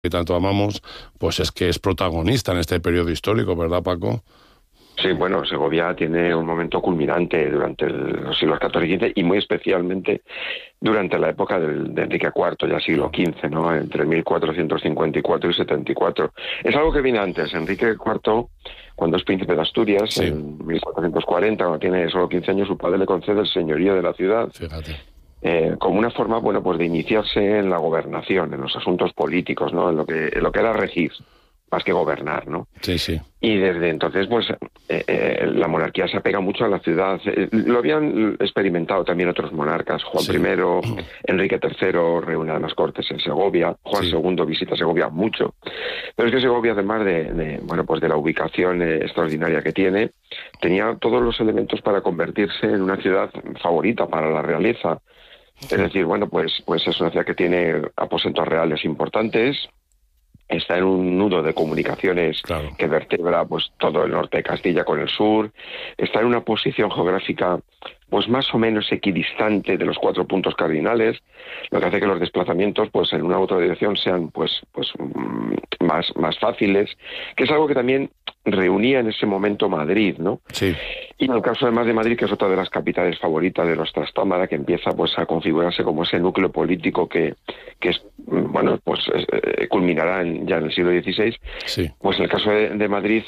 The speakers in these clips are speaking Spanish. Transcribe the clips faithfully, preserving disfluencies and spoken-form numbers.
que tanto amamos, pues es que es protagonista en este periodo histórico, ¿verdad, Paco? Sí, bueno, Segovia tiene un momento culminante durante el, los siglos catorce y quince y muy especialmente durante la época del, de Enrique cuarto, ya siglo quince, ¿no? Entre mil cuatrocientos cincuenta y cuatro y setenta y cuatro. Es algo que viene antes. Enrique cuarto, cuando es príncipe de Asturias, sí. en mil cuatrocientos cuarenta, cuando tiene solo quince años, su padre le concede el señorío de la ciudad. Fíjate. Eh, como una forma, bueno, pues de iniciarse en la gobernación, en los asuntos políticos, ¿no? En lo que, en lo que era regir, más que gobernar, ¿no? Sí, sí. Y desde entonces, pues, eh, eh, la monarquía se apega mucho a la ciudad. Eh, lo habían experimentado también otros monarcas. Juan sí. primero, Enrique tercero reúne a las Cortes en Segovia. Juan sí. segundo visita Segovia mucho. Pero es que Segovia, además de, de bueno, pues de la ubicación eh, extraordinaria que tiene, tenía todos los elementos para convertirse en una ciudad favorita para la realeza. Es decir, bueno, pues, pues es una ciudad que tiene aposentos reales importantes, está en un nudo de comunicaciones claro. que vertebra pues todo el norte de Castilla con el sur, está en una posición geográfica pues más o menos equidistante de los cuatro puntos cardinales, lo que hace que los desplazamientos pues en una u otra dirección sean pues pues más, más fáciles, que es algo que también reunía en ese momento Madrid, ¿no? Sí. Y en el caso además de Madrid, que es otra de las capitales favoritas de los Trastámara, que empieza pues a configurarse como ese núcleo político que, que es, bueno, pues eh, culminará en, ya en el siglo dieciséis, sí. pues en el caso de, de Madrid,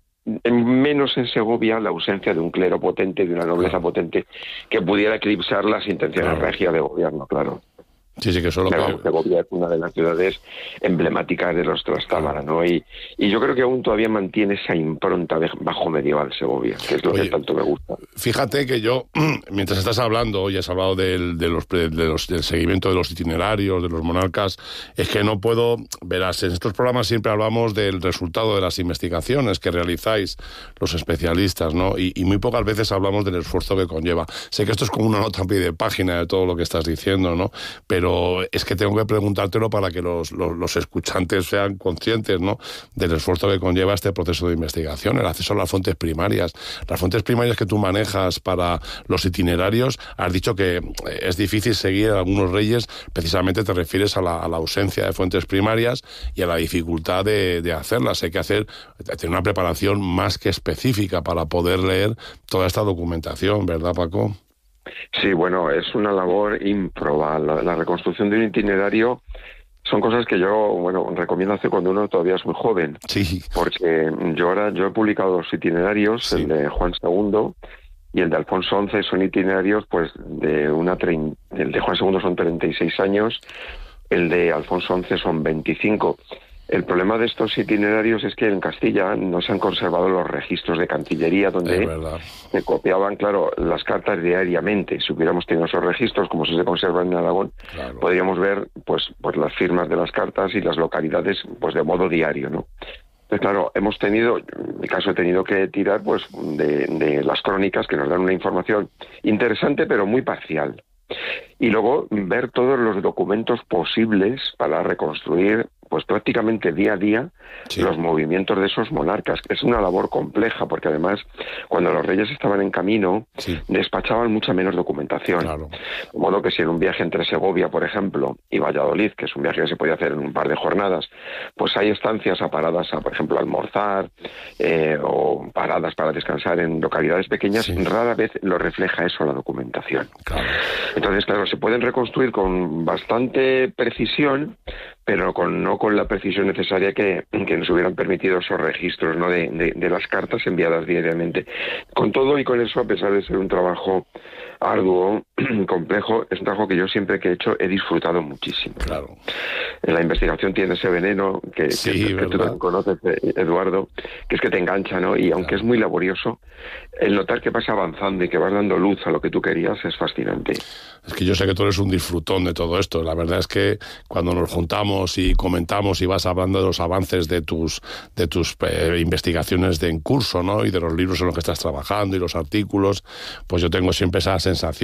menos en Segovia, la ausencia de un clero potente, de una nobleza claro. potente, que pudiera eclipsar las intenciones claro. regias de gobierno, claro. Sí, sí, que solo Pero que... Segovia es una de las ciudades emblemáticas de los Trastámara, ¿no? Y, y yo creo que aún todavía mantiene esa impronta de bajo medieval Segovia, que es lo Oye, que tanto me gusta. Fíjate que yo, mientras estás hablando, y has hablado del, de los, de los, del seguimiento de los itinerarios, de los monarcas, es que no puedo... Verás, en estos programas siempre hablamos del resultado de las investigaciones que realizáis los especialistas, ¿no? Y, y muy pocas veces hablamos del esfuerzo que conlleva. Sé que esto es como una nota a pie de página de todo lo que estás diciendo, ¿no? Pero Pero es que tengo que preguntártelo para que los, los, los escuchantes sean conscientes, ¿no?, del esfuerzo que conlleva este proceso de investigación, el acceso a las fuentes primarias. Las fuentes primarias que tú manejas para los itinerarios, has dicho que es difícil seguir a algunos reyes, precisamente te refieres a la, a la ausencia de fuentes primarias y a la dificultad de, de hacerlas. Hay que hacer, tener una preparación más que específica para poder leer toda esta documentación, ¿verdad, Paco? Sí, bueno, es una labor improbable. La, la reconstrucción de un itinerario son cosas que yo, bueno, recomiendo hacer cuando uno todavía es muy joven. Sí. Porque yo ahora, yo he publicado dos itinerarios, sí. el de Juan segundo y el de Alfonso once, son itinerarios, pues, de una trein... el de Juan segundo son treinta y seis años, el de Alfonso once son veinticinco. El problema de estos itinerarios es que en Castilla no se han conservado los registros de Cancillería donde se copiaban, claro, las cartas diariamente. Si hubiéramos tenido esos registros, como se conservan en Aragón, claro. podríamos ver pues, pues las firmas de las cartas y las localidades pues de modo diario, ¿no? Entonces, claro, hemos tenido, en mi caso he tenido que tirar pues de, de las crónicas que nos dan una información interesante pero muy parcial. Y luego ver todos los documentos posibles para reconstruir pues prácticamente día a día sí. los movimientos de esos monarcas. Es una labor compleja porque además cuando los reyes estaban en camino sí. despachaban mucha menos documentación. Claro. De modo que si en un viaje entre Segovia, por ejemplo, y Valladolid, que es un viaje que se podía hacer en un par de jornadas, pues hay estancias a paradas a, por ejemplo, almorzar eh, o paradas para descansar en localidades pequeñas, sí. rara vez lo refleja eso la documentación. Claro. Entonces, claro, se pueden reconstruir con bastante precisión, pero con no con la precisión necesaria que, que nos hubieran permitido esos registros, ¿no?, de, de, de las cartas enviadas diariamente. Con todo y con eso, a pesar de ser un trabajo arduo, complejo, es un trabajo que yo siempre que he hecho he disfrutado muchísimo. Claro. La investigación tiene ese veneno que, sí, que, que tú también conoces, Eduardo, que es que te engancha, ¿no? Y aunque claro. es muy laborioso, el notar que vas avanzando y que vas dando luz a lo que tú querías es fascinante. Es que yo sé que tú eres un disfrutón de todo esto. La verdad es que cuando nos juntamos y comentamos y vas hablando de los avances de tus de tus eh, investigaciones de en curso, ¿no?, y de los libros en los que estás trabajando y los artículos, pues yo tengo siempre esa sensación, ¿no?, de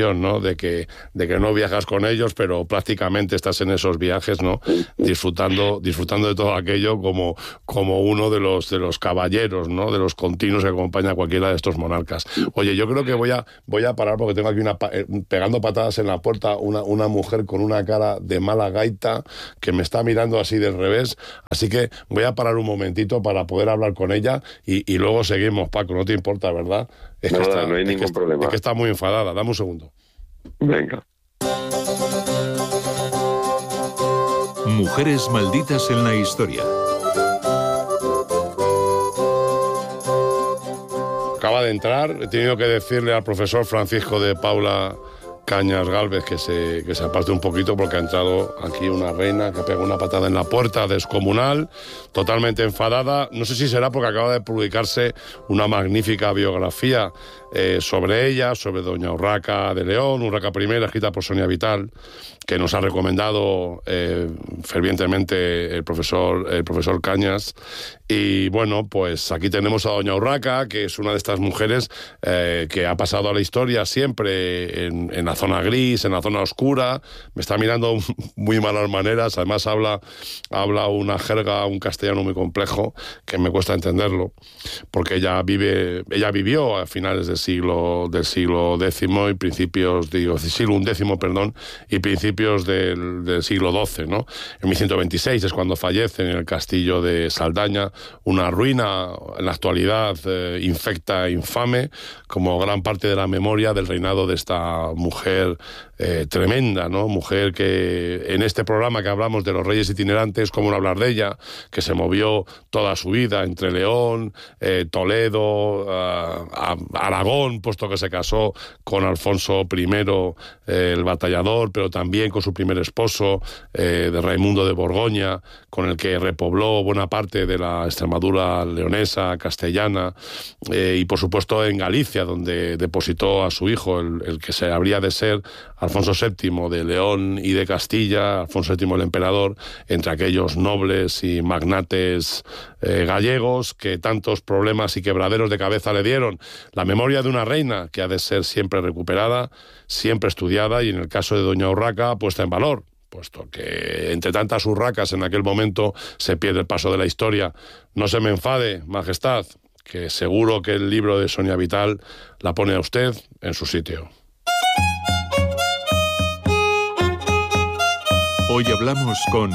de que, de que no viajas con ellos, pero prácticamente estás en esos viajes, ¿no? Disfrutando, disfrutando de todo aquello como, como uno de los, de los caballeros, ¿no? De los continuos que acompaña a cualquiera de estos monarcas. Oye, yo creo que voy a, voy a parar porque tengo aquí una, pegando patadas en la puerta una, una mujer con una cara de mala gaita que me está mirando así del revés, así que voy a parar un momentito para poder hablar con ella y, y luego seguimos, Paco, no te importa, ¿verdad? Es Nada, que está, no hay es ningún que, problema. Es que está muy enfadada, dame un segundo. Venga. Mujeres malditas en la historia. Acaba de entrar, he tenido que decirle al profesor Francisco de Paula Cañas Gálvez que se, que se aparte un poquito porque ha entrado aquí una reina que pega una patada en la puerta, descomunal, totalmente enfadada. No sé si será porque acaba de publicarse una magnífica biografía eh, sobre ella, sobre doña Urraca de León, Urraca primera, escrita por Sonia Vital, que nos ha recomendado eh, fervientemente el profesor, el profesor Cañas. Y bueno, pues aquí tenemos a doña Urraca, que es una de estas mujeres eh, que ha pasado a la historia siempre en, en la zona gris, en la zona oscura. Me está mirando muy malas maneras, además habla, habla una jerga, un castellano muy complejo, que me cuesta entenderlo, porque ella vive, ella vivió a finales del siglo, del siglo décimo y principios, digo, siglo undécimo, perdón, y principios del, del siglo doce, ¿no? En mil ciento veintiséis es cuando fallece en el castillo de Saldaña, una ruina en la actualidad eh, infecta e infame, como gran parte de la memoria del reinado de esta mujer eh, tremenda, ¿no? Mujer que en este programa que hablamos de los reyes itinerantes, cómo no hablar de ella, que se movió toda su vida entre León, eh, Toledo, eh, Aragón, puesto que se casó con Alfonso primero, eh, el batallador, pero también con su primer esposo, eh, de Raimundo de Borgoña, con el que repobló buena parte de la Extremadura leonesa, castellana, eh, y por supuesto en Galicia, donde depositó a su hijo, el, el que se habría de ser Alfonso séptimo de León y de Castilla, Alfonso séptimo el emperador, entre aquellos nobles y magnates eh, gallegos que tantos problemas y quebraderos de cabeza le dieron. La memoria de una reina que ha de ser siempre recuperada, siempre estudiada y en el caso de doña Urraca puesta en valor, puesto que entre tantas urracas en aquel momento se pierde el paso de la historia. No se me enfade, Majestad, que seguro que el libro de Sonia Vital la pone a usted en su sitio. Hoy hablamos con...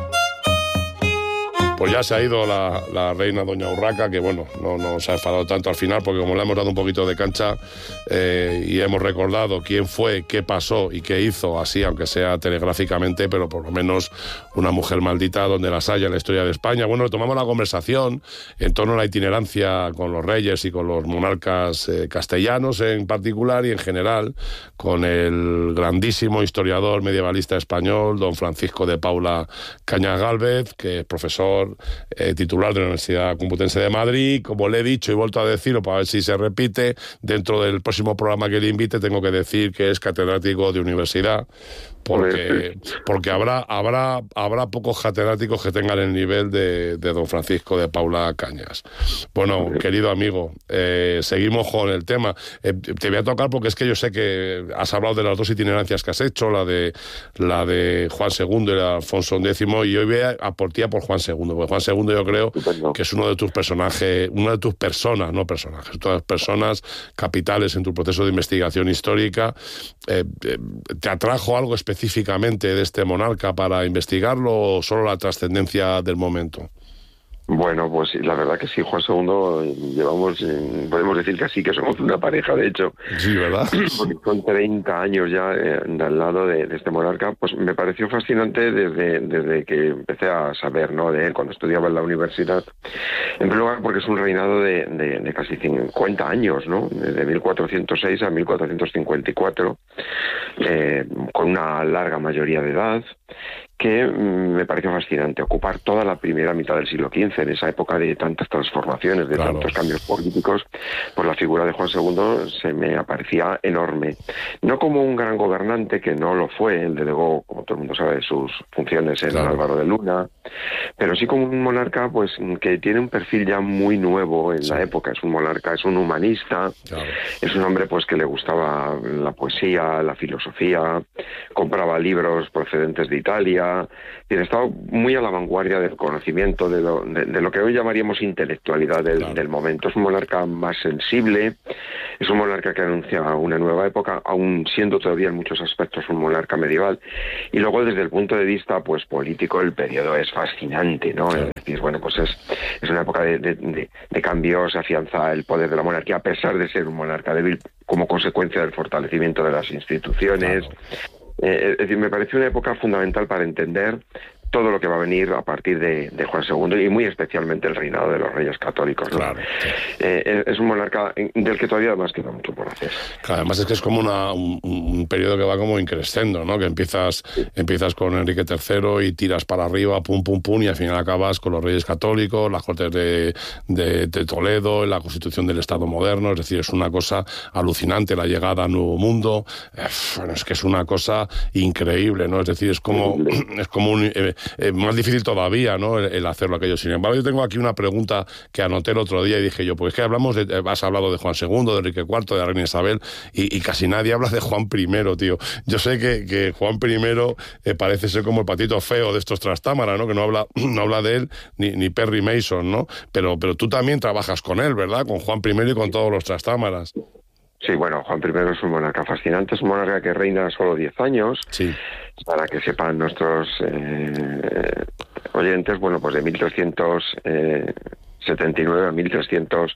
Pues ya se ha ido la, la reina doña Urraca, que bueno, no, no se ha enfadado tanto al final, porque como le hemos dado un poquito de cancha eh, y hemos recordado quién fue, qué pasó y qué hizo, así, aunque sea telegráficamente, pero por lo menos una mujer maldita donde las haya en la historia de España. Bueno, tomamos la conversación en torno a la itinerancia con los reyes y con los monarcas eh, castellanos en particular y en general con el grandísimo historiador medievalista español, don Francisco de Paula Cañas Gálvez, que es profesor Eh, titular de la Universidad Complutense de Madrid. Como le he dicho y vuelto a decirlo para ver si se repite, dentro del próximo programa que le invite tengo que decir que es catedrático de universidad, porque, porque habrá, habrá, habrá pocos catedráticos que tengan el nivel de, de don Francisco de Paula Cañas. Bueno, querido amigo, eh, seguimos con el tema. Eh, te voy a tocar porque es que yo sé que has hablado de las dos itinerancias que has hecho, la de, la de Juan segundo y la de Alfonso décimo, y hoy voy a, a por ti a por Juan segundo, porque Juan segundo yo creo que es uno de tus personajes, una de tus personas, no personajes, todas personas capitales en tu proceso de investigación histórica. Eh, eh, ¿Te atrajo algo específicamente de este monarca para investigarlo o solo la trascendencia del momento? Bueno, pues la verdad que sí, Juan segundo, llevamos, podemos decir que sí, que somos una pareja, de hecho. Sí, ¿verdad? Porque son treinta años ya eh, al lado de, de este monarca. Pues me pareció fascinante desde, desde que empecé a saber, ¿no?, de él cuando estudiaba en la universidad. En primer lugar, porque es un reinado de, de, de casi cincuenta años, ¿no? Desde mil cuatrocientos seis a mil cuatrocientos cincuenta y cuatro, eh, con una larga mayoría de edad, que mm, me pareció fascinante, ocupar toda la primera mitad del siglo quince, en esa época de tantas transformaciones, de claro. tantos cambios políticos, pues la figura de Juan segundo se me aparecía enorme. No como un gran gobernante, que no lo fue, él delegó, como todo el mundo sabe, sus funciones en claro. Álvaro de Luna, pero sí como un monarca pues que tiene un perfil ya muy nuevo en sí. la época. Es un monarca, es un humanista, claro. es un hombre pues que le gustaba la poesía, la filosofía, compraba libros procedentes de Italia, tiene estado muy a la vanguardia del conocimiento de lo, de, de lo que hoy llamaríamos intelectualidad del, claro. del momento. Es un monarca más sensible, es un monarca que anuncia una nueva época, aun siendo todavía en muchos aspectos un monarca medieval. Y luego desde el punto de vista pues político, el periodo es fascinante, ¿no? Claro. Es decir, bueno, pues es, es una época de, de, de, de cambios, se afianza el poder de la monarquía, a pesar de ser un monarca débil, como consecuencia del fortalecimiento de las instituciones. Claro. Eh, es decir, me parece una época fundamental para entender todo lo que va a venir a partir de, de Juan segundo y muy especialmente el reinado de los Reyes Católicos, ¿no? Claro. Eh, es un monarca del que todavía además queda mucho por hacer. Claro, además es que es como una, un, un periodo que va como increscendo, ¿no? Que empiezas sí. empiezas con Enrique tercero y tiras para arriba, pum, pum, pum, y al final acabas con los Reyes Católicos, las Cortes de, de, de Toledo, la Constitución del Estado moderno. Es decir, es una cosa alucinante la llegada al Nuevo Mundo. Eh, bueno, es que es una cosa increíble, ¿no? Es decir, es como, es como un... Eh, Eh, más difícil todavía, ¿no? El, el hacerlo aquello. Sin embargo, yo tengo aquí una pregunta que anoté el otro día y dije yo, pues es que hablamos de, has hablado de Juan segundo, de Enrique cuarto, de la reina Isabel, y, y casi nadie habla de Juan primero, tío. Yo sé que, que Juan primero eh, parece ser como el patito feo de estos Trastámara, ¿no? Que no habla, no habla de él ni, ni Perry Mason, ¿no? Pero, pero tú también trabajas con él, ¿verdad? Con Juan primero y con todos los Trastámaras. Sí, bueno, Juan primero es un monarca fascinante, es un monarca que reina solo diez años. Sí. Para que sepan nuestros eh, oyentes, bueno, pues de mil trescientos setenta y nueve a mil trescientos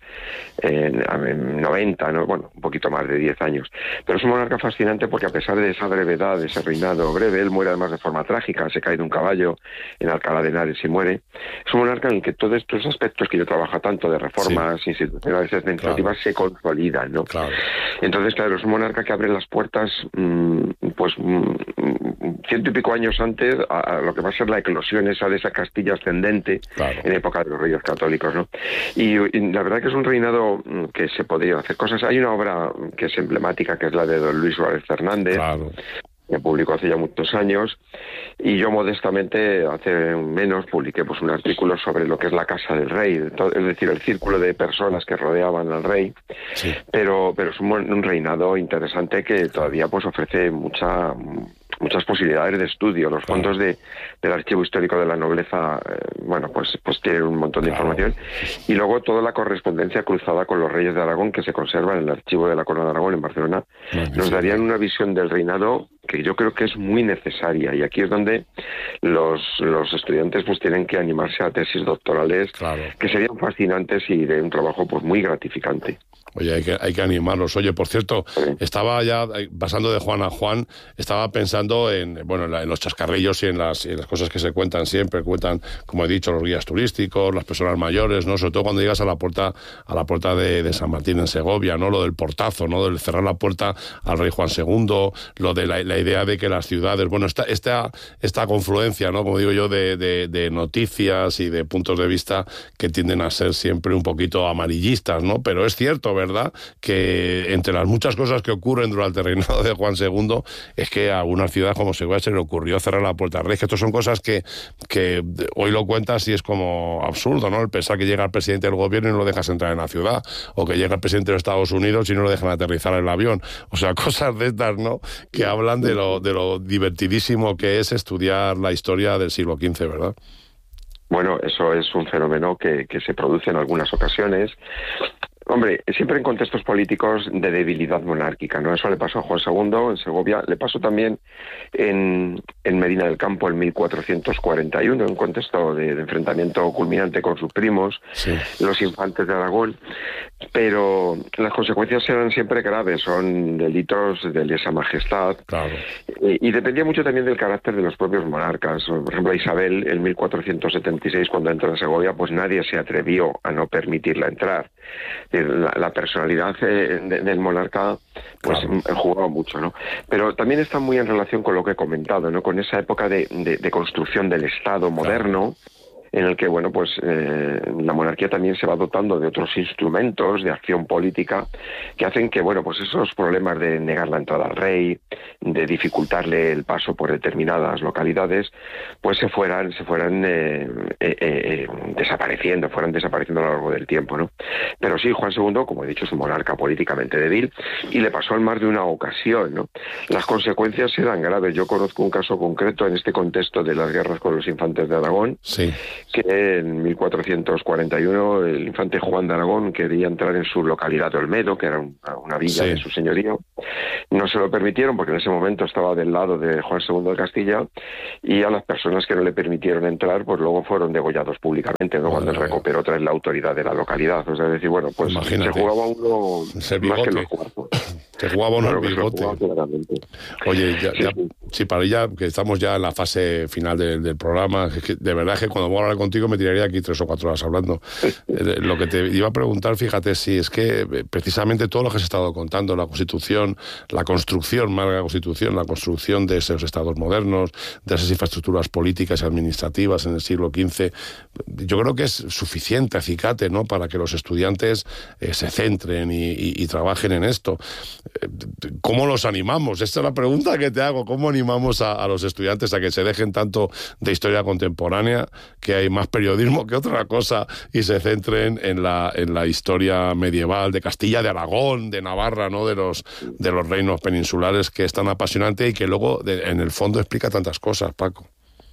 noventa, ¿no? Bueno, un poquito más de diez años. Pero es un monarca fascinante porque a pesar de esa brevedad, de ese reinado breve, él muere además de forma trágica, se cae de un caballo en Alcalá de Henares y muere. Es un monarca en el que todos estos aspectos que yo trabajo tanto de reformas sí. institucionales y administrativas claro. se consolidan, ¿no? Claro. Entonces, claro, es un monarca que abre las puertas, mmm, pues, mmm, ciento y pico años antes a, a lo que va a ser la eclosión esa de esa Castilla ascendente claro. en época de los Reyes Católicos, ¿no? Y, y la verdad que es un reinado que se podría hacer cosas. Hay una obra que es emblemática, que es la de don Luis Suárez Fernández, claro. que publicó hace ya muchos años, y yo modestamente, hace menos, publiqué pues un artículo sobre lo que es la casa del rey, es decir, el círculo de personas que rodeaban al rey, sí. pero, pero es un, un reinado interesante que todavía pues ofrece mucha... muchas posibilidades de estudio. Los claro. fondos de, del Archivo Histórico de la Nobleza, eh, bueno, pues, pues tienen un montón de claro. información. Y luego toda la correspondencia cruzada con los reyes de Aragón, que se conserva en el Archivo de la Corona de Aragón en Barcelona, Magnífico. Nos darían una visión del reinado que yo creo que es muy necesaria. Y aquí es donde los, los estudiantes pues tienen que animarse a tesis doctorales claro. que serían fascinantes y de un trabajo pues muy gratificante. Oye, hay que, hay que animarlos. Oye, por cierto, sí. estaba ya pasando de Juan a Juan, estaba pensando en, bueno, en, la, en los chascarrillos y en las, en las cosas que se cuentan siempre, cuentan, como he dicho, los guías turísticos, las personas mayores, ¿no? Sobre todo cuando llegas a la puerta, a la puerta de, de San Martín en Segovia, ¿no? Lo del portazo, ¿no? Del cerrar la puerta al rey Juan segundo, lo de la, la idea de que las ciudades, bueno, esta, esta, esta confluencia, ¿no? Como digo yo, de, de, de noticias y de puntos de vista que tienden a ser siempre un poquito amarillistas, ¿no? Pero es cierto, ¿verdad? Que entre las muchas cosas que ocurren durante el reinado de Juan segundo es que a una ciudad como Segovia se le ocurrió cerrar la puerta al rey, que estas son cosas que, que hoy lo cuentas y es como absurdo, ¿no? El pensar que llega el presidente del gobierno y no lo dejas entrar en la ciudad, o que llega el presidente de Estados Unidos y no lo dejan aterrizar en el avión, o sea, cosas de estas, ¿no? Que hablan de lo, de lo divertidísimo que es estudiar la historia del siglo quince, ¿verdad? Bueno, eso es un fenómeno que, que se produce en algunas ocasiones. Hombre, siempre en contextos políticos de debilidad monárquica, ¿no? Eso le pasó a Juan segundo en Segovia, le pasó también en, en Medina del Campo en mil cuatrocientos cuarenta y uno, en un contexto de, de enfrentamiento culminante con sus primos, sí. los infantes de Aragón, pero las consecuencias eran siempre graves, son delitos de lesa majestad, claro. y, y dependía mucho también del carácter de los propios monarcas. Por ejemplo, Isabel, en mil cuatrocientos setenta y seis, cuando entró a Segovia, pues nadie se atrevió a no permitirla entrar. decir, la, la personalidad eh, de, del monarca pues claro. jugaba mucho, ¿no? Pero también está muy en relación con lo que he comentado, ¿no? Con esa época de, de, de construcción del Estado moderno, claro. en el que, bueno, pues eh, la monarquía también se va dotando de otros instrumentos de acción política que hacen que, bueno, pues esos problemas de negar la entrada al rey, de dificultarle el paso por determinadas localidades, pues se fueran, se fueran eh, eh, eh, desapareciendo, fueran desapareciendo a lo largo del tiempo, ¿no? Pero sí, Juan segundo, como he dicho, es un monarca políticamente débil y le pasó en más de una ocasión, ¿no? Las consecuencias eran graves. Yo conozco un caso concreto en este contexto de las guerras con los infantes de Aragón, sí. que en mil cuatrocientos cuarenta y uno el infante Juan de Aragón quería entrar en su localidad de Olmedo, que era un, una villa sí. de su señorío. No se lo permitieron porque en ese momento estaba del lado de Juan segundo de Castilla, y a las personas que no le permitieron entrar, pues luego fueron degollados públicamente, ¿no? Cuando él recuperó otra vez la autoridad de la localidad. O sea, es decir, bueno, pues imagínate. Se jugaba uno más que los cuartos. Se jugaba uno el bigote. Oye, ya, sí, ya, sí. sí, para ya que estamos ya en la fase final de, del programa, que de verdad es que cuando voy a hablar contigo me tiraría aquí tres o cuatro horas hablando. Lo que te iba a preguntar, fíjate, si es que precisamente todo lo que has estado contando, la Constitución, la construcción, más que la Constitución, la construcción de esos estados modernos, de esas infraestructuras políticas y administrativas en el siglo quince, yo creo que es suficiente, acicate, ¿no?, para que los estudiantes eh, se centren y, y, y trabajen en esto. ¿Cómo los animamos? Esta es la pregunta que te hago. ¿Cómo animamos a, a los estudiantes a que se dejen tanto de historia contemporánea, que hay más periodismo que otra cosa, y se centren en la, en la historia medieval de Castilla, de Aragón, de Navarra, ¿no?, de los, de los reinos peninsulares, que es tan apasionante y que luego de, en el fondo explica tantas cosas, Paco?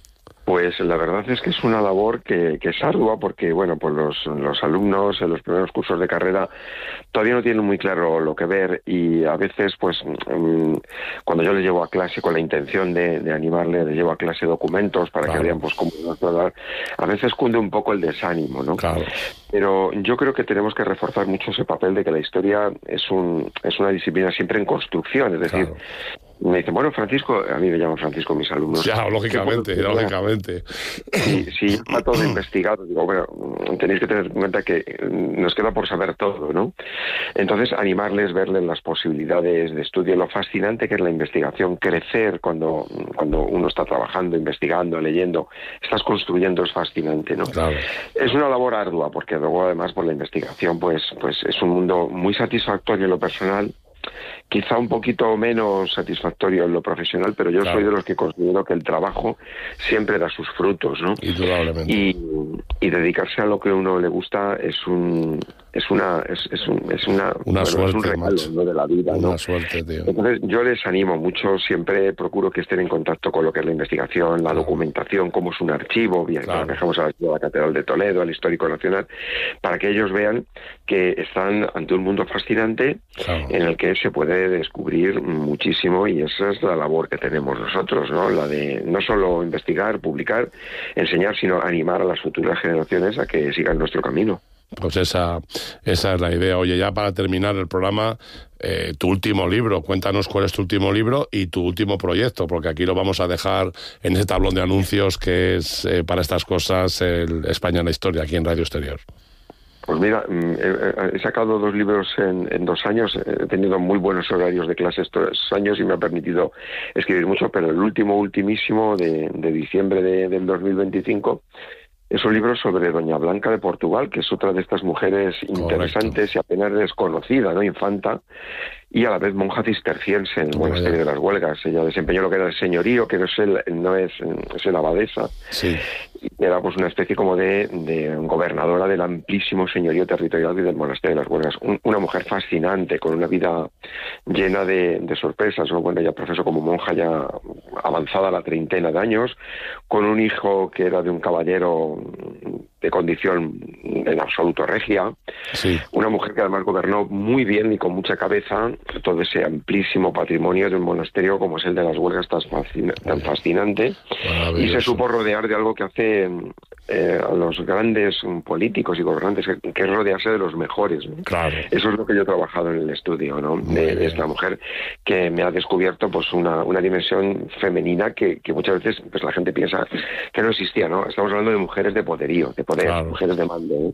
Pues la verdad es que es una labor que, que es ardua porque, bueno, pues los, los alumnos en los primeros cursos de carrera todavía no tienen muy claro lo que ver, y a veces, pues, mmm, cuando yo les llevo a clase con la intención de, de animarles, les llevo a clase documentos para claro. que vean, pues, cómo hablar, a veces cunde un poco el desánimo, ¿no? Claro. Pero yo creo que tenemos que reforzar mucho ese papel de que la historia es un es una disciplina siempre en construcción, es decir, claro. Me dicen, bueno, Francisco, a mí me llaman Francisco mis alumnos. Ya, lógicamente, lógicamente. Si, si está todo investigado, digo, bueno, tenéis que tener en cuenta que nos queda por saber todo, ¿no? Entonces, animarles, verles las posibilidades de estudio, lo fascinante que es la investigación, crecer cuando, cuando uno está trabajando, investigando, leyendo, estás construyendo, es fascinante, ¿no? Claro. Es una labor ardua, porque luego, además, por la investigación, pues, pues es un mundo muy satisfactorio en lo personal, quizá un poquito menos satisfactorio en lo profesional, pero yo claro. soy de los que considero que el trabajo siempre da sus frutos, ¿no? Indudablemente. Y, y dedicarse a lo que a uno le gusta es un es una es, es, un, es una, una bueno, suerte, es un regalo, ¿no?, de la vida, una ¿no? suerte, tío. Entonces yo les animo mucho, siempre procuro que estén en contacto con lo que es la investigación, la claro. documentación, cómo es un archivo, bien, claro. dejamos a la Catedral de Toledo, al Histórico Nacional, para que ellos vean que están ante un mundo fascinante claro. en el que se puede descubrir muchísimo, y esa es la labor que tenemos nosotros, ¿no? La de no solo investigar, publicar, enseñar, sino animar a las futuras generaciones a que sigan nuestro camino. Pues esa, esa es la idea. Oye, ya para terminar el programa, eh, tu último libro, cuéntanos cuál es tu último libro y tu último proyecto, porque aquí lo vamos a dejar en ese tablón de anuncios que es eh, para estas cosas el España en la Historia, aquí en Radio Exterior. Pues mira, he sacado dos libros en, en dos años, he tenido muy buenos horarios de clase estos años y me ha permitido escribir mucho, pero el último, ultimísimo, de, de diciembre de, del dos mil veinticinco, es un libro sobre Doña Blanca de Portugal, que es otra de estas mujeres interesantes. Correcto. Y apenas desconocida, ¿no?, infanta, y a la vez monja cisterciense en el monasterio de las Huelgas. Ella desempeñó lo que era el señorío, que no es el, no es, es el abadesa. Sí. Era pues una especie como de, de gobernadora del amplísimo señorío territorial y del monasterio de las Huelgas. Un, una mujer fascinante, con una vida llena de, de sorpresas, ¿no? Bueno, ella profesó como monja ya avanzada a la treintena de años, con un hijo que era de un caballero de condición en absoluto regia. Sí. Una mujer que además gobernó muy bien y con mucha cabeza todo ese amplísimo patrimonio de un monasterio como es el de las Huelgas, tan, fascin tan fascinante, y se supo rodear de algo que hace eh, a los grandes políticos y gobernantes, que, que es rodearse de los mejores, ¿no? Claro. Eso es lo que yo he trabajado en el estudio, ¿no? De, de esta mujer que me ha descubierto pues una, una dimensión femenina que, que muchas veces pues la gente piensa que no existía, ¿no? Estamos hablando de mujeres de poderío, de poder, claro. mujeres de mando, ¿no?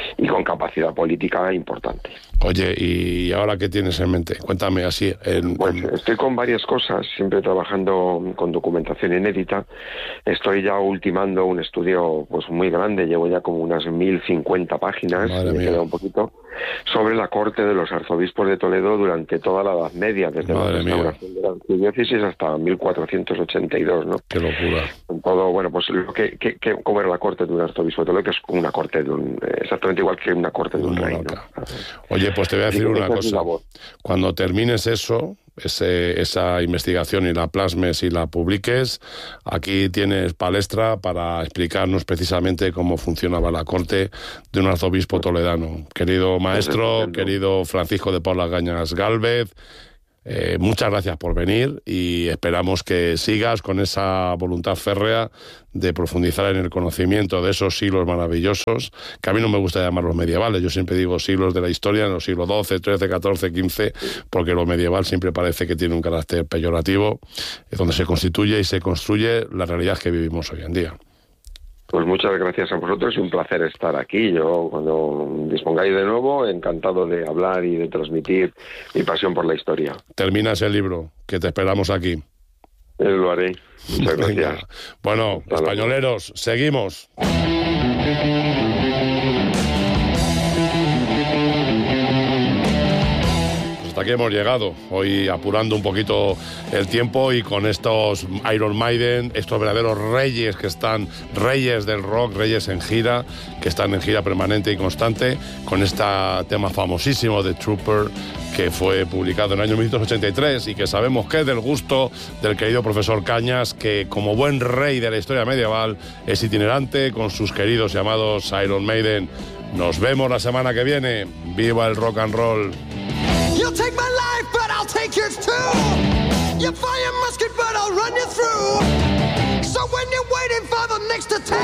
y con capacidad política importante. Oye, ¿y ahora qué tienes en mente? Cuéntame así. En, pues en... estoy con varias cosas, siempre trabajando con documentación inédita. Estoy ya ultimando un estudio pues muy grande, llevo ya como unas mil cincuenta páginas, Madre me mía. queda un poquito, sobre la corte de los arzobispos de Toledo durante toda la Edad Media, desde Madre la restauración mía. de la archidiócesis hasta mil cuatrocientos ochenta y dos, ¿no? Qué locura. Con todo, bueno, pues lo que, que, que cómo era la corte de un arzobispo de Toledo, que es una corte de un, exactamente igual que una corte de un, un rey, ¿no? Oye, pues te voy a decir una cosa. Voz. Cuando termines eso, ese, esa investigación y la plasmes y la publiques, aquí tienes palestra para explicarnos precisamente cómo funcionaba la corte de un arzobispo toledano. Querido maestro, querido Francisco de Paula Gañas Gálvez, Eh, muchas gracias por venir y esperamos que sigas con esa voluntad férrea de profundizar en el conocimiento de esos siglos maravillosos, que a mí no me gusta llamarlos medievales, yo siempre digo siglos de la historia, en los siglos doce, trece, catorce, quince, porque lo medieval siempre parece que tiene un carácter peyorativo, es donde se constituye y se construye la realidad que vivimos hoy en día. Pues muchas gracias a vosotros y un placer estar aquí. Yo, cuando dispongáis de nuevo, encantado de hablar y de transmitir mi pasión por la historia. Terminas el libro, que te esperamos aquí. Eh, lo haré. Muchas gracias. Venga. Bueno, hasta españoleros, luego. Seguimos. Hasta aquí hemos llegado, hoy apurando un poquito el tiempo y con estos Iron Maiden, estos verdaderos reyes que están, reyes del rock, reyes en gira, que están en gira permanente y constante, con este tema famosísimo de Trooper, que fue publicado en el año mil novecientos ochenta y tres y que sabemos que es del gusto del querido profesor Cañas, que como buen rey de la historia medieval es itinerante con sus queridos llamados Iron Maiden. Nos vemos la semana que viene. ¡Viva el rock and roll! You'll take my life, but I'll take yours too. You fire musket, but I'll run you through. So when you're waiting for the next attack,